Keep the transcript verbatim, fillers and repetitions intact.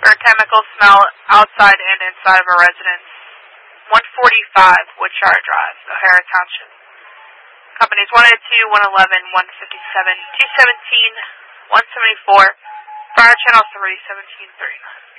for a chemical smell outside and inside of a residence. one forty-five Woodshire Drive, O'Hara Township. Companies one oh two, one eleven, one fifty-seven, two seventeen, one seventy-four, Fire Channel three, seventeen three.